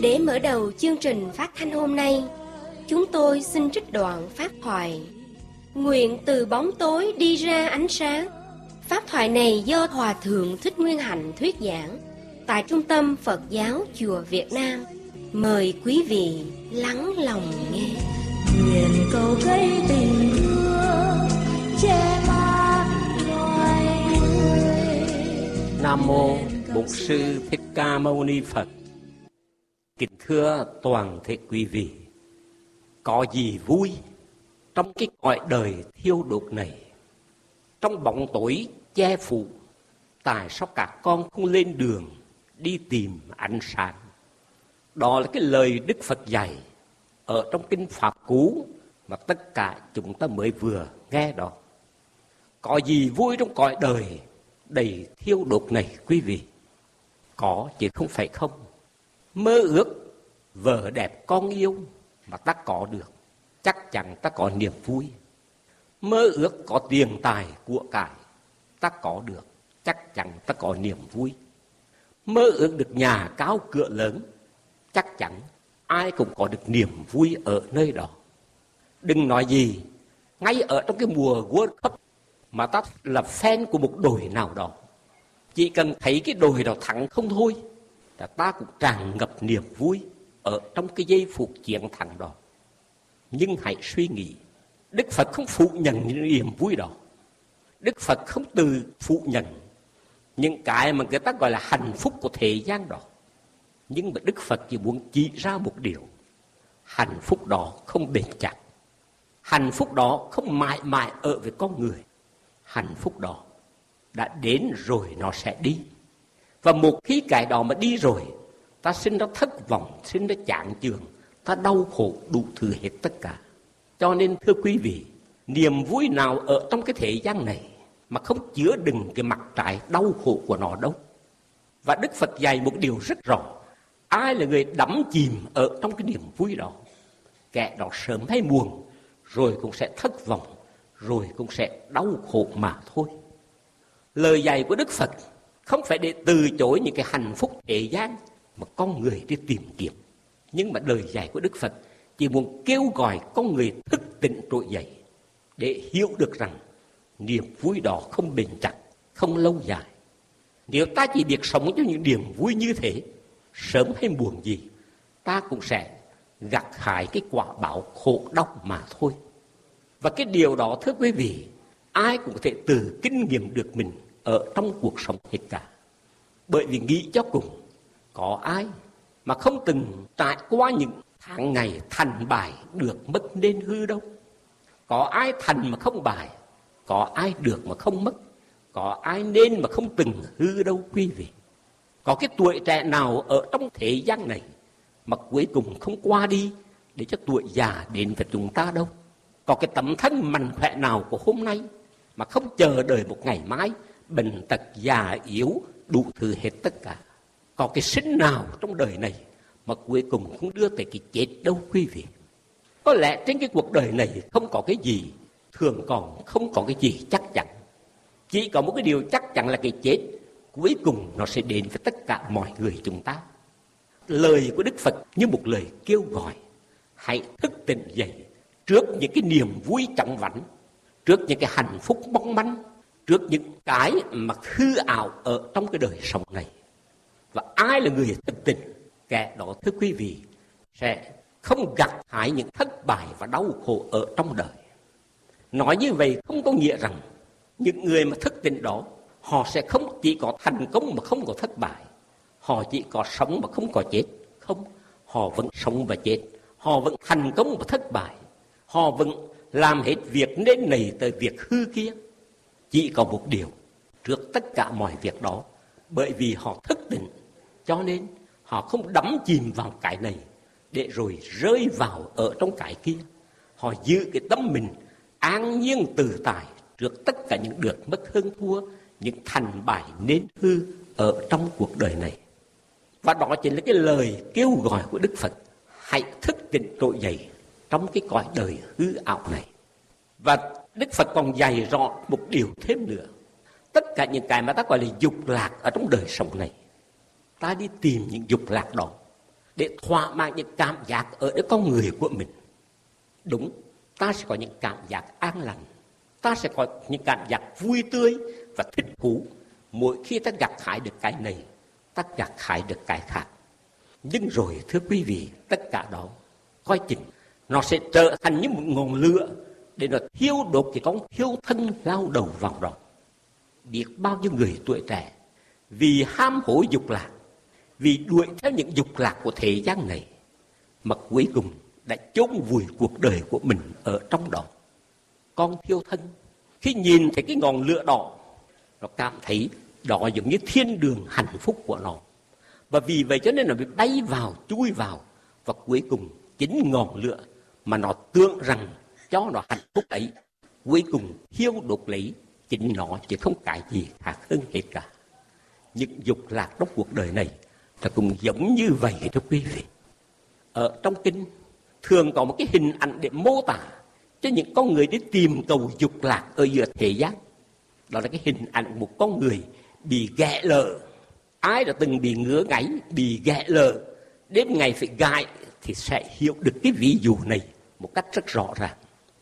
Để mở đầu chương trình phát thanh hôm nay, chúng tôi xin trích đoạn pháp thoại Nguyện từ bóng tối đi ra ánh sáng. Pháp thoại này do Hòa Thượng Thích Nguyên Hạnh thuyết giảng tại Trung tâm Phật giáo Chùa Việt Nam. Mời quý vị lắng lòng nghe. Nguyện cầu cây tình thương che mát loài người. Nam mô Bổn Sư Thích Ca Mâu Ni Phật. Kính thưa toàn thể quý vị, có gì vui trong cái cõi đời thiêu đốt này, trong bóng tối che phủ, tại sao các con không lên đường đi tìm ánh sáng? Đó là cái lời Đức Phật dạy ở trong kinh Pháp Cú mà tất cả chúng ta mới vừa nghe đó. Có gì vui trong cõi đời đầy thiêu đốt này quý vị? Có chứ không phải không. Mơ ước vợ đẹp con yêu mà ta có được, chắc chắn ta có niềm vui. Mơ ước có tiền tài của cải, ta có được, chắc chắn ta có niềm vui. Mơ ước được nhà cao cửa lớn, chắc chắn ai cũng có được niềm vui ở nơi đó. Đừng nói gì, ngay ở trong cái mùa World Cup mà ta là fan của một đội nào đó, chỉ cần thấy cái đội đó thắng không thôi là ta cũng tràn ngập niềm vui ở trong cái giây phút chiến thắng đó. Nhưng hãy suy nghĩ, Đức Phật không phủ nhận những niềm vui đó. Đức Phật không từ phủ nhận những cái mà người ta gọi là hạnh phúc của thế gian đó. Nhưng mà Đức Phật chỉ muốn chỉ ra một điều: hạnh phúc đó không bền chặt, hạnh phúc đó không mãi mãi ở với con người. Hạnh phúc đó đã đến rồi nó sẽ đi. Và một khi cái đó mà đi rồi, ta sinh ra thất vọng, sinh ra chán chường, ta đau khổ đủ thứ hết tất cả. Cho nên thưa quý vị, niềm vui nào ở trong cái thế gian này mà không chứa đựng cái mặt trái đau khổ của nó đâu. Và Đức Phật dạy một điều rất rõ: ai là người đắm chìm ở trong cái niềm vui đó, kẻ đó sớm hay muộn rồi cũng sẽ thất vọng, rồi cũng sẽ đau khổ mà thôi. Lời dạy của Đức Phật không phải để từ chối những cái hạnh phúc thế gian mà con người đi tìm kiếm. Nhưng mà lời dạy của Đức Phật chỉ muốn kêu gọi con người thức tỉnh trỗi dậy để hiểu được rằng niềm vui đó không bền chặt, không lâu dài. Nếu ta chỉ biết sống cho những niềm vui như thế, sớm hay muộn gì ta cũng sẽ gặt hái cái quả báo khổ đau mà thôi. Và cái điều đó thưa quý vị, ai cũng có thể từ kinh nghiệm được mình ở trong cuộc sống hết cả. Bởi vì nghĩ cho cùng, có ai mà không từng trải qua những tháng ngày thành bại được mất nên hư đâu. Có ai thành mà không bại, có ai được mà không mất, có ai nên mà không từng hư đâu quý vị. Có cái tuổi trẻ nào ở trong thế gian này mà cuối cùng không qua đi để cho tuổi già đến với chúng ta đâu. Có cái tấm thân mạnh khỏe nào của hôm nay mà không chờ đợi một ngày mai bệnh tật già yếu đủ thứ hết tất cả. Có cái sinh nào trong đời này mà cuối cùng không đưa tới cái chết đâu quý vị. Có lẽ trên cái cuộc đời này không có cái gì thường còn, không có cái gì chắc chắn. Chỉ có một cái điều chắc chắn là cái chết cuối cùng nó sẽ đến với tất cả mọi người chúng ta. Lời của Đức Phật như một lời kêu gọi: hãy thức tỉnh dậy trước những cái niềm vui chóng vánh, trước những cái hạnh phúc mong manh, trước những cái mà hư ảo ở trong cái đời sống này. Và ai là người thức tỉnh, kẻ đó thưa quý vị sẽ không gặt hái những thất bại và đau khổ ở trong đời. Nói như vậy không có nghĩa rằng những người mà thức tỉnh đó họ sẽ không chỉ có thành công mà không có thất bại, họ chỉ có sống mà không có chết. Không, họ vẫn sống và chết, họ vẫn thành công và thất bại, họ vẫn làm hết việc nên này tới việc hư kia. Chỉ có một điều, trước tất cả mọi việc đó, bởi vì họ thức tỉnh, cho nên họ không đắm chìm vào cái này để rồi rơi vào ở trong cái kia. Họ giữ cái tâm mình an nhiên tự tại trước tất cả những được mất hơn thua, những thành bại nên hư ở trong cuộc đời này. Và đó chính là cái lời kêu gọi của Đức Phật: hãy thức tỉnh trỗi dậy trong cái cõi đời hư ảo này. Và Đức Phật còn dạy rõ một điều thêm nữa: tất cả những cái mà ta gọi là dục lạc ở trong đời sống này, ta đi tìm những dục lạc đó, để thỏa mãn những cảm giác ở nơi con người của mình. Đúng, ta sẽ có những cảm giác an lành, ta sẽ có những cảm giác vui tươi và thích thú mỗi khi ta gặt hái được cái này, ta gặt hái được cái khác. Nhưng rồi thưa quý vị, tất cả đó coi chừng nó sẽ trở thành như một ngọn lửa để nó thiêu đốt cái con thiêu thân lao đầu vào đó. Biết bao nhiêu người tuổi trẻ vì ham hố dục lạc, vì đuổi theo những dục lạc của thế gian này mà cuối cùng đã chôn vùi cuộc đời của mình ở trong đó. Con thiêu thân khi nhìn thấy cái ngọn lửa đỏ, nó cảm thấy đó giống như thiên đường hạnh phúc của nó. Và vì vậy cho nên nó bị bay vào, chui vào. Và cuối cùng chính ngọn lửa mà nó tưởng rằng cho nó hạnh phúc ấy, cuối cùng thiêu đốt lấy chính nó, chứ không cái gì khác hơn hết cả. Những dục lạc trong cuộc đời này là cũng giống như vậy thưa quý vị. Ở trong kinh thường có một cái hình ảnh để mô tả cho những con người đi tìm cầu dục lạc ở giữa thế gian. Đó là cái hình ảnh một con người bị ghẻ lợ. Ai đã từng bị ngứa ngáy, bị ghẻ lợ, đêm ngày phải gãi thì sẽ hiểu được cái ví dụ này một cách rất rõ ràng.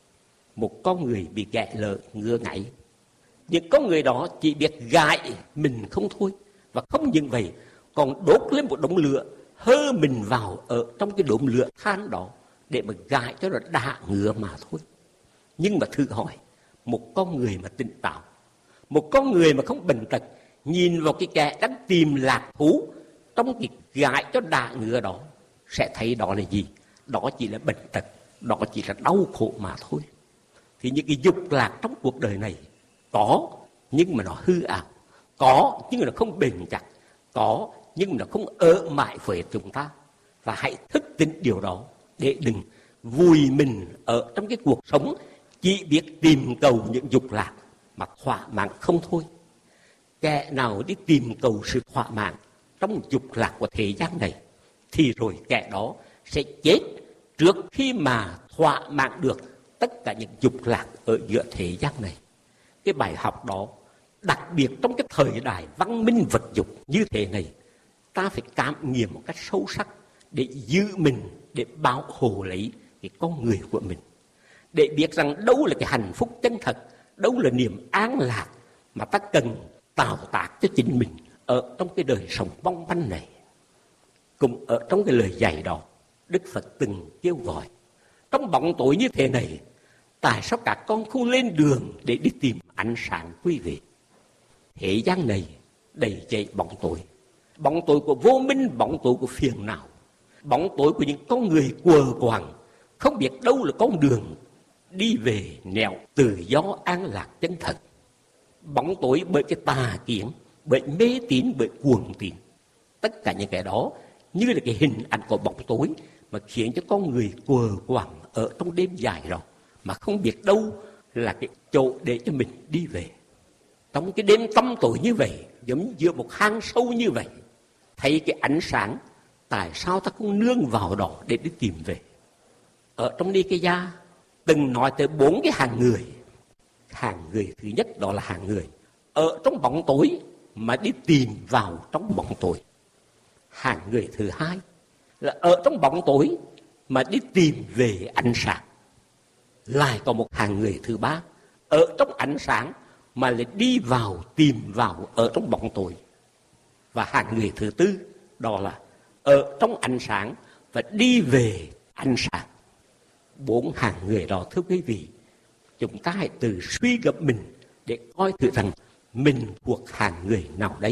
Một con người bị ghẻ lợ, ngứa ngáy, những con người đó chỉ biết gãi mình không thôi. Và không những vậy, còn đốt lên một đống lửa, hơ mình vào ở trong cái đống lửa than đó để mà gãi cho nó đạ ngứa mà thôi. Nhưng mà thử hỏi, một con người mà tỉnh táo, một con người mà không bệnh tật, nhìn vào cái kẻ đang tìm lạc thú trong cái gãi cho đạ ngứa đó, sẽ thấy đó là gì? Đó chỉ là bệnh tật, đó chỉ là đau khổ mà thôi. Thì những cái dục lạc trong cuộc đời này có, nhưng mà nó hư ảo. Có, nhưng mà nó không bền chặt. Có, nhưng mà nó không ở mãi với chúng ta. Và hãy thức tỉnh điều đó để đừng vùi mình ở trong cái cuộc sống chỉ biết tìm cầu những dục lạc mà thỏa mãn không thôi. Kẻ nào đi tìm cầu sự thỏa mãn trong dục lạc của thế gian này thì rồi kẻ đó sẽ chết trước khi mà thỏa mãn được tất cả những dục lạc ở giữa thế gian này. Cái bài học đó, đặc biệt trong cái thời đại văn minh vật dục như thế này, ta phải cảm nghiệm một cách sâu sắc để giữ mình, để bảo hộ lấy cái con người của mình, để biết rằng đâu là cái hạnh phúc chân thật, đâu là niềm an lạc mà ta cần tạo tác cho chính mình ở trong cái đời sống mong manh này. Cùng ở trong cái lời dạy đó, Đức Phật từng kêu gọi, trong bóng tối như thế này, tại sao các con không lên đường để đi tìm ánh sáng quý vị? Thế gian này đầy dẫy bóng tối của vô minh, bóng tối của phiền não, bóng tối của những con người quờ quàng, không biết đâu là con đường đi về nẻo tự do an lạc chân thật. Bóng tối bởi cái tà kiến, bởi mê tín, bởi cuồng tín. Tất cả những cái đó như là cái hình ảnh của bóng tối mà khiến cho con người quờ quàng ở trong đêm dài đó, mà không biết đâu là cái chỗ để cho mình đi về. Trong cái đêm tăm tối như vậy, giống giữa một hang sâu như vậy, thấy cái ánh sáng, tại sao ta không nương vào đó để đi tìm về? Ở trong Ni Ca Gia từng nói tới 4 cái hàng người. Hàng người thứ nhất đó là hàng người ở trong bóng tối mà đi tìm vào trong bóng tối. Hàng người thứ hai là ở trong bóng tối mà đi tìm về ánh sáng. Lại có một hàng người thứ ba ở trong ánh sáng mà lại đi vào, tìm vào ở trong bóng tối. Và hàng người thứ tư đó là ở trong ánh sáng và đi về ánh sáng. 4 hàng người đó thưa quý vị, chúng ta hãy tự suy gẫm mình để coi thử rằng mình thuộc hàng người nào đấy.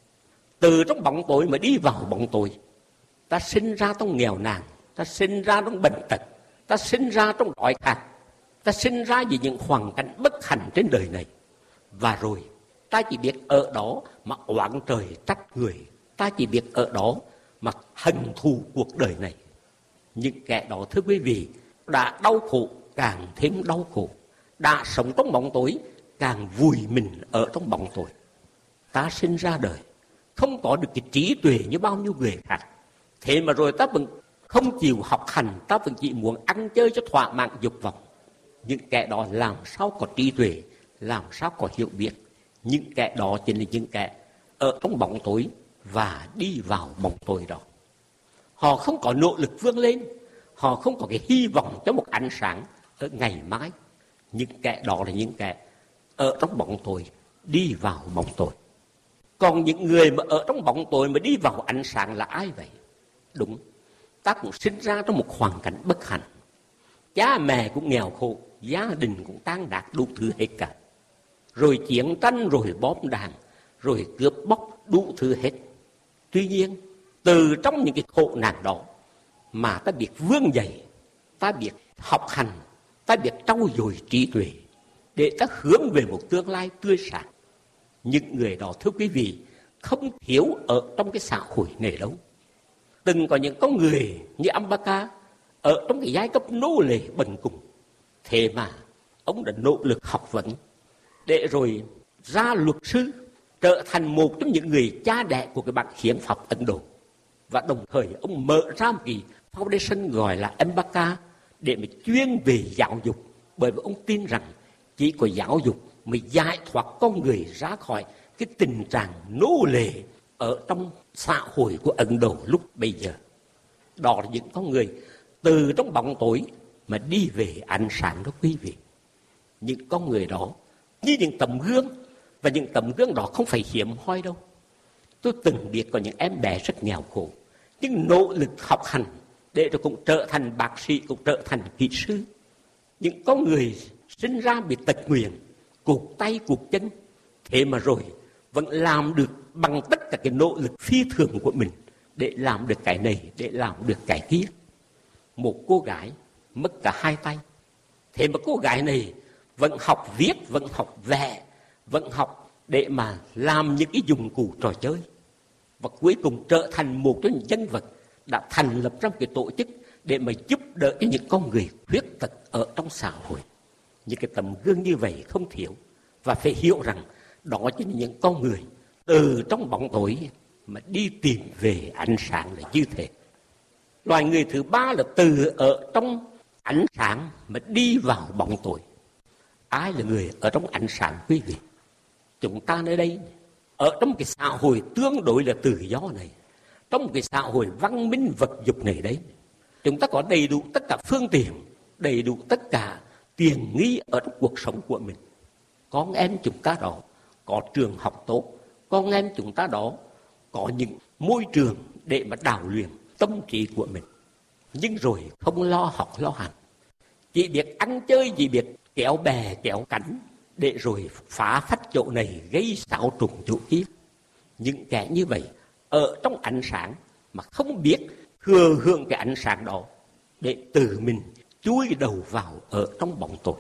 Từ trong bóng tối mà đi vào bóng tối. Ta sinh ra trong nghèo nàn, ta sinh ra trong bệnh tật, ta sinh ra trong đói khát, ta sinh ra vì những hoàn cảnh bất hạnh trên đời này. Và rồi ta chỉ biết ở đó mà oán trời trách người, ta chỉ biết ở đó mà hận thù cuộc đời này. Những kẻ đó thưa quý vị đã đau khổ càng thêm đau khổ, đã sống trong bóng tối càng vùi mình ở trong bóng tối. Ta sinh ra đời không có được cái trí tuệ như bao nhiêu người khác, thế mà rồi ta vẫn không chịu học hành, ta vẫn chỉ muốn ăn chơi cho thỏa mãn dục vọng. Những kẻ đó làm sao có trí tuệ, làm sao có hiểu biết? Những kẻ đó chính là những kẻ ở trong bóng tối và đi vào bóng tối đó. Họ không có nỗ lực vươn lên, họ không có cái hy vọng cho một ánh sáng ở ngày mai. Những kẻ đó là những kẻ ở trong bóng tối đi vào bóng tối. Còn những người mà ở trong bóng tối mà đi vào ánh sáng là ai vậy? Đúng, ta cũng sinh ra trong một hoàn cảnh bất hạnh. Cha mẹ cũng nghèo khổ, gia đình cũng tan nát đủ thứ hết cả. Rồi chiến tranh, rồi bom đạn, rồi cướp bóc đủ thứ hết. Tuy nhiên, từ trong những cái khổ nạn đó mà ta biết vươn dậy, ta biết học hành, ta biết trau dồi trí tuệ để ta hướng về một tương lai tươi sáng. Những người đó, thưa quý vị, không thiếu ở trong cái xã hội này đâu. Từng có những con người như Ambaka ở trong cái giai cấp nô lệ bần cùng, thế mà ông đã nỗ lực học vấn để rồi ra luật sư, trở thành một trong những người cha đẻ của cái bản hiến pháp Ấn Độ. Và đồng thời ông mở ra một cái foundation gọi là Ambaka để mà chuyên về giáo dục, bởi vì ông tin rằng chỉ có giáo dục mới giải thoát con người ra khỏi cái tình trạng nô lệ ở trong xã hội của Ấn Độ lúc bây giờ. Đó là những con người từ trong bóng tối mà đi về ánh sáng đó quý vị. Những con người đó như những tấm gương, và những tấm gương đó không phải hiếm hoi đâu. Tôi từng biết có những em bé rất nghèo khổ, nhưng nỗ lực học hành để rồi cũng trở thành bác sĩ, cũng trở thành kỹ sư. Những con người sinh ra bị tật nguyền, cụt tay cụt chân, thế mà rồi vẫn làm được bằng tất cả cái nỗ lực phi thường của mình để làm được cái này, để làm được cái kia. Một cô gái mất cả hai tay, thế mà cô gái này vẫn học viết, vẫn học vẽ, vẫn học để mà làm những cái dụng cụ trò chơi. Và cuối cùng trở thành một trong những nhân vật đã thành lập ra một cái tổ chức để mà giúp đỡ cho những con người khuyết tật ở trong xã hội. Những cái tấm gương như vậy không thiếu, và phải hiểu rằng đó chính là những con người từ trong bóng tối mà đi tìm về ánh sáng là như thế. Loài người thứ ba là từ ở trong ánh sáng mà đi vào bóng tối. Ai là người ở trong ánh sáng quý vị? Chúng ta nơi đây, ở trong cái xã hội tương đối là tự do này, trong cái xã hội văn minh vật dục này đấy, chúng ta có đầy đủ tất cả phương tiện, đầy đủ tất cả tiền nghi ở trong cuộc sống của mình. Con em chúng ta đó có trường học tốt, con em chúng ta đó có những môi trường để mà đào luyện tâm trí của mình. Nhưng rồi không lo học lo hành, chỉ biết ăn chơi, chỉ biết kéo bè kéo cánh để rồi phá phách chỗ này, gây xáo trùng chỗ kia. Những kẻ như vậy ở trong ánh sáng mà không biết thừa hưởng cái ánh sáng đó để tự mình chui đầu vào ở trong bóng tối.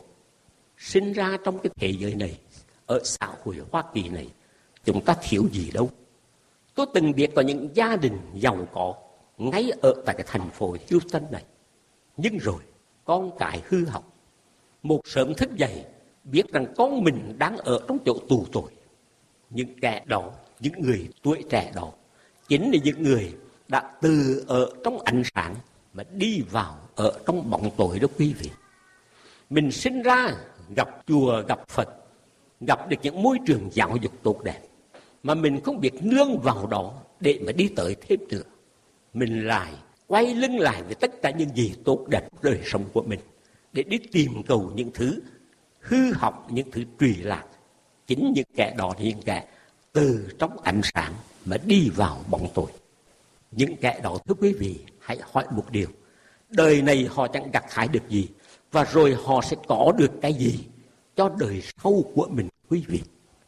Sinh ra trong cái thế giới này, ở xã hội Hoa Kỳ này, chúng ta thiếu gì đâu. Tôi từng biết có những gia đình giàu có ngay ở tại cái thành phố Houston này, nhưng rồi con cái hư hỏng. Một sớm thức dậy biết rằng con mình đang ở trong chỗ tù tội. Những kẻ đó, những người tuổi trẻ đó, chính là những người đã từ ở trong ánh sáng mà đi vào ở trong bóng tối đó quý vị. Mình sinh ra gặp chùa, gặp Phật, gặp được những môi trường giáo dục tốt đẹp, mà mình không biết nương vào đó để mà đi tới thêm nữa. Mình lại quay lưng lại với tất cả những gì tốt đẹp đời sống của mình để đi tìm cầu những thứ hư hỏng, những thứ trụy lạc. Chính những kẻ đó là những kẻ từ trong ánh sáng mà đi vào bóng tối. Những kẻ đó, thưa quý vị, hãy hỏi một điều: đời này họ chẳng gặt hái được gì, và rồi họ sẽ có được cái gì cho đời sau của mình quý vị?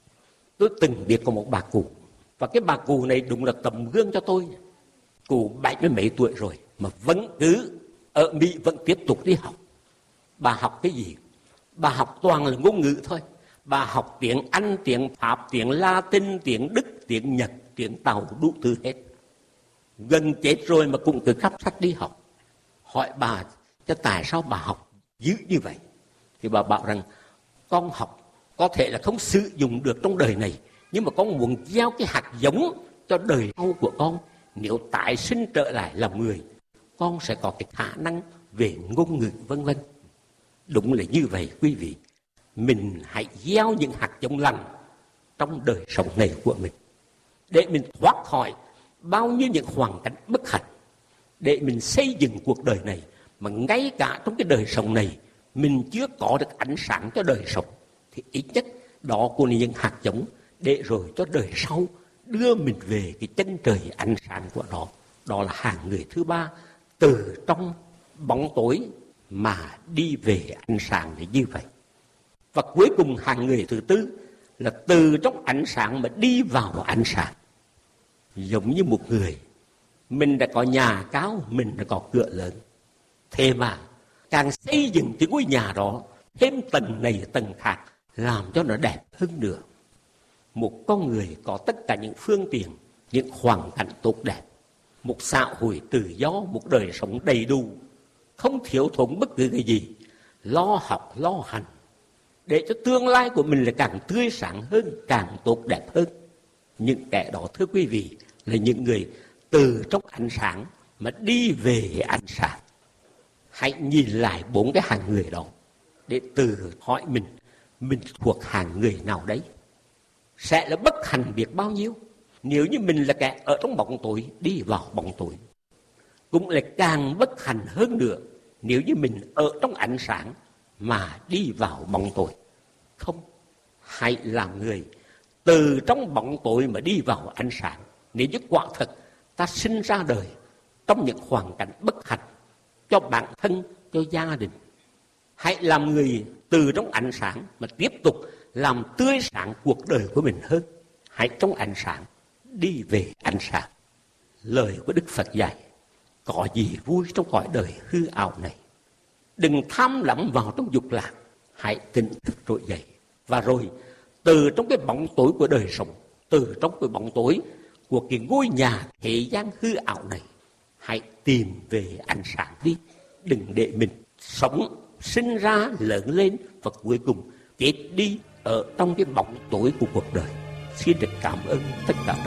Tôi từng biết có một bà cụ, và cái bà cụ này đúng là tấm gương cho tôi. Cụ 70 mấy tuổi rồi mà vẫn cứ ở Mỹ vẫn tiếp tục đi học. Bà học cái gì? Bà học toàn là ngôn ngữ thôi. Bà học tiếng Anh, tiếng Pháp, tiếng Latin, tiếng Đức, tiếng Nhật, tiếng Tàu, đủ thứ hết. Gần chết rồi mà cũng cứ cắp sách đi học. Hỏi bà cho tại sao bà học dữ như vậy? Thì bà bảo rằng con học có thể là không sử dụng được trong đời này, nhưng mà con muốn gieo cái hạt giống cho đời sau của con. Nếu tái sinh trở lại làm người, con sẽ có cái khả năng về ngôn ngữ vân vân. Đúng là như vậy quý vị. Mình hãy gieo những hạt giống lành trong đời sống này của mình, để mình thoát khỏi bao nhiêu những hoàn cảnh bất hạnh, để mình xây dựng cuộc đời này, mà ngay cả trong cái đời sống này mình chưa có được ánh sáng cho đời sống, thì ít nhất đó cũng là những hạt giống để rồi cho đời sau đưa mình về cái chân trời ánh sáng của nó. Đó là hạng người thứ ba, từ trong bóng tối mà đi về ánh sáng là như vậy. Và cuối cùng hạng người thứ tư là từ trong ánh sáng mà đi vào ánh sáng. Giống như một người, mình đã có nhà cao, mình đã có cửa lớn, thế mà càng xây dựng cái ngôi nhà đó thêm tầng này tầng khác, làm cho nó đẹp hơn nữa. Một con người có tất cả những phương tiện, những hoàn cảnh tốt đẹp, một xã hội tự do, một đời sống đầy đủ, không thiếu thốn bất cứ cái gì, lo học lo hành, để cho tương lai của mình là càng tươi sáng hơn, càng tốt đẹp hơn. Những kẻ đó, thưa quý vị, là những người từ trong ánh sáng mà đi về ánh sáng. Hãy nhìn lại 4 cái hàng người đó để tự hỏi mình thuộc hàng người nào đấy. Sẽ là bất hạnh biết bao nhiêu nếu như mình là kẻ ở trong bóng tối đi vào bóng tối. Cũng lại càng bất hạnh hơn nữa nếu như mình ở trong ánh sáng mà đi vào bóng tối. Không, hãy làm người từ trong bóng tối mà đi vào ánh sáng. Nếu như quả thật ta sinh ra đời trong những hoàn cảnh bất hạnh cho bản thân, cho gia đình, hãy làm người từ trong ánh sáng mà tiếp tục làm tươi sáng cuộc đời của mình hơn. Hãy trong ánh sáng đi về ánh sáng. Lời của Đức Phật dạy, có gì vui trong cõi đời hư ảo này, đừng tham lắm vào trong dục lạc, hãy tỉnh thức trỗi dậy. Và rồi từ trong cái bóng tối của đời sống, từ trong cái bóng tối của cái ngôi nhà thế gian hư ảo này, hãy tìm về ánh sáng đi. Đừng để mình sống, sinh ra, lớn lên và cuối cùng chết đi ở trong cái bóng tối của cuộc đời. Xin được cảm ơn tất cả.